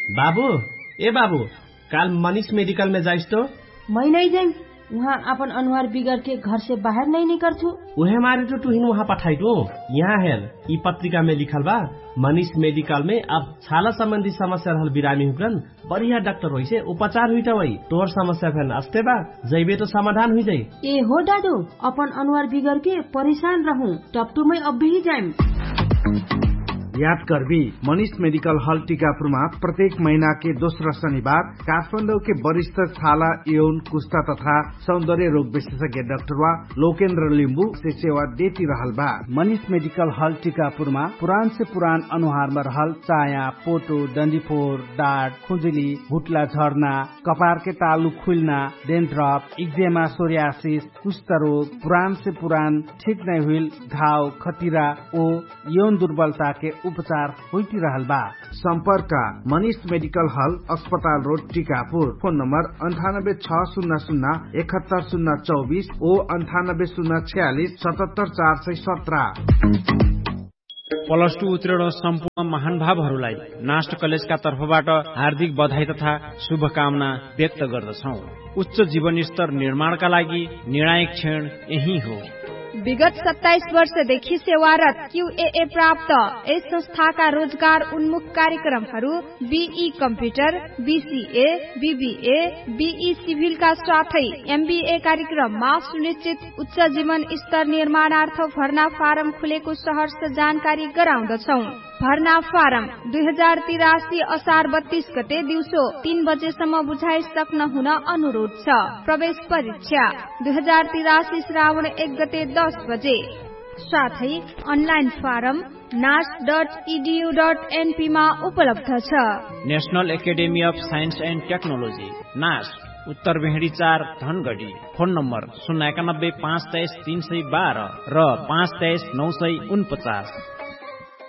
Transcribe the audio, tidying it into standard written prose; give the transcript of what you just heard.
बाबू ए बाबू काल मनीष मेडिकल में जाइस तो? मैं नहीं जाई, वहाँ अपन अनुहार बिगड़ के घर से बाहर नहीं निकल छू। उहे मारे तो तुहिन वहाँ पठाई दो। यहाँ हेर ई पत्रिका में लिखल बा मनीष मेडिकल में अब छाला संबंधी समस्या रहल बिरामी हुकन बढ़िया डॉक्टर होई से उपचार हुई वही तोर समस्या फेन अस्ते बा जैबे तो समाधान हुई जाई। ए हो दादू अपन अनुहार बिगड़ के परेशान रहूं टपटू में अब भी जाइम। याद करबी मनीष मेडिकल हॉल टीकापुरमा प्रत्येक महीना के दोस्रो शनिवार काठमाडौँ के वरिष्ठ छाला यौन कुष्ठा तथा सौंदर्य रोग विशेषज्ञ डाक्टर लोकेन्द्र लिम्बू से सेवा देती रहल बा। मनीष मेडिकल हॉल टीकापुरमा पुरान से पुरान अनुहार में रहल चाया, पोटो, डंडीफोर, डाँट, खुजुली, भुटला झर्ना, कपार के तालु खुलना, डेन्ड्रफ, इक्जेमा, सोरियासिस, कुष्ठ रोग, पुरान से पुरान ठीक नहीं हुई घाव, खतिरा ओ यौन दुर्बलता के उपचार होती रहल बा। संपर्क मनीष मेडिकल हॉल अस्पताल रोड टीकापुर। फोन नंबर 9860017024 ओ 9806477417। प्लस 2 उत्तीर्ण सम्पूर्ण महानुभावहरूलाई नास्ट कलेजका तर्फबाट हार्दिक बधाई तथा शुभकामना व्यक्त गर्दछौ। उच्च जीवन स्तर निर्माणका लागि निर्णायक क्षण यही हो। विगत 27 वर्षदेखि सेवारत QAA प्राप्त यस संस्थाका रोजगार उन्मुख कार्यक्रमहरू BE computer, BCA, BBA, BE सिभिलका साथै MBA कार्यक्रममा सुनिश्चित उच्च जीवन स्तर निर्माणार्थ भर्ना फारम खुलेको सहर्ष जानकारी गराउँदछौ। भर्ना फारम 2083 असार 32 गते दिउँसो 3 बजेसम्म बुझाइसक्न हुन अनुरोध छ। प्रवेश परीक्षा 2083 श्रावण 1 गते 10 बजे। साथै अनलाइन फारम nas.edu.np मा उपलब्ध छ। National academy of science and technology नास उत्तर भेडी 4 धनगढी। फोन नम्बर 091 523 312 र 523 949।